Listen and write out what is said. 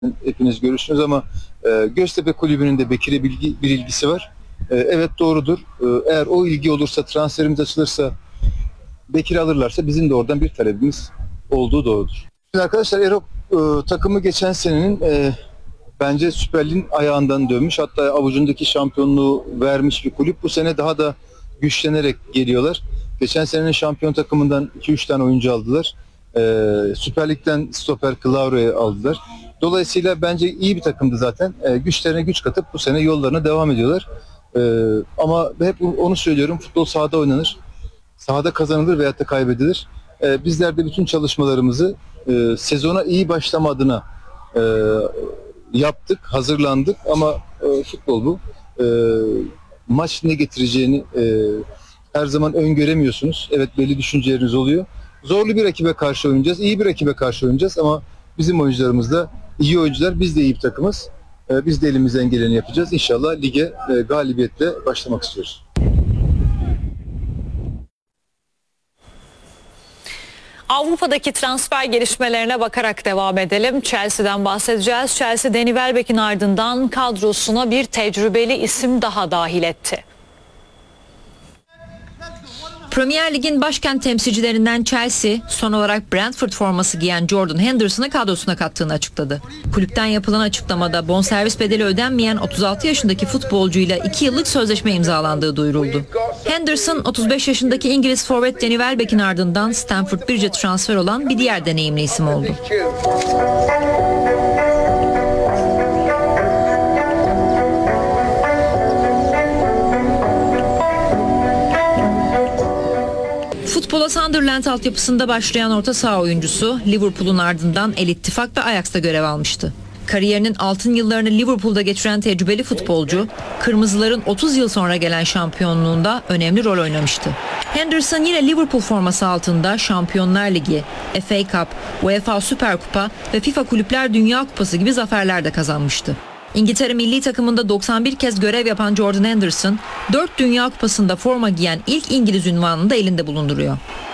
hepiniz görürsünüz ama Göztepe Kulübü'nün de Bekir'e bir ilgisi var. Evet doğrudur. Eğer o ilgi olursa, transferimiz açılırsa, Bekir'i alırlarsa bizim de oradan bir talebimiz olduğu doğrudur. Şimdi arkadaşlar Erol takımı geçen senenin bence Süper Lig'in ayağından dönmüş. Hatta avucundaki şampiyonluğu vermiş bir kulüp. Bu sene daha da güçlenerek geliyorlar. Geçen senenin şampiyon takımından 2-3 tane oyuncu aldılar. Süper Lig'den stoper Clauro'yu aldılar. Dolayısıyla bence iyi bir takımdı zaten. Güçlerine güç katıp bu sene yollarına devam ediyorlar. Ama hep onu söylüyorum. Futbol sahada oynanır. Sahada kazanılır veyahut da kaybedilir. Bizler de bütün çalışmalarımızı sezona iyi başlama adına yaptık, hazırlandık ama futbol bu. Maç ne getireceğini her zaman öngöremiyorsunuz. Evet belli düşünceleriniz oluyor. Zorlu bir rakibe karşı oynayacağız, iyi bir rakibe karşı oynayacağız ama bizim oyuncularımız da iyi oyuncular, biz de iyi bir takımız. Biz de elimizden geleni yapacağız. İnşallah lige galibiyetle başlamak istiyoruz. Avrupa'daki transfer gelişmelerine bakarak devam edelim. Chelsea'den bahsedeceğiz. Chelsea Danny Welbeck'in ardından kadrosuna bir tecrübeli isim daha dahil etti. Premier Lig'in başkent temsilcilerinden Chelsea, son olarak Brentford forması giyen Jordan Henderson'ı kadrosuna kattığını açıkladı. Kulüpten yapılan açıklamada bonservis bedeli ödenmeyen 36 yaşındaki futbolcuyla 2 yıllık sözleşme imzalandığı duyuruldu. Henderson, 35 yaşındaki İngiliz forvet Danny Welbeck'in ardından Stamford Bridge'e transfer olan bir diğer deneyimli isim oldu. Futbola Sunderland altyapısında başlayan orta saha oyuncusu Liverpool'un ardından El İttifak ve Ajax'ta görev almıştı. Kariyerinin altın yıllarını Liverpool'da geçiren tecrübeli futbolcu, Kırmızıların 30 yıl sonra gelen şampiyonluğunda önemli rol oynamıştı. Henderson yine Liverpool forması altında Şampiyonlar Ligi, FA Cup, UEFA Süper Kupa ve FIFA Kulüpler Dünya Kupası gibi zaferler de kazanmıştı. İngiltere milli takımında 91 kez görev yapan Jordan Henderson, 4 Dünya Kupası'nda forma giyen ilk İngiliz unvanını da elinde bulunduruyor.